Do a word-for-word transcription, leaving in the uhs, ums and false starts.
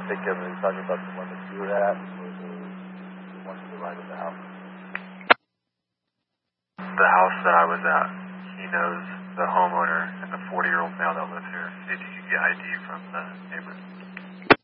think of it, talking about the one that you were at, or the, the one to the right of the house? The house that I was at, he knows the homeowner and the forty-year-old male that lives here. See if you can get I D from the neighbor.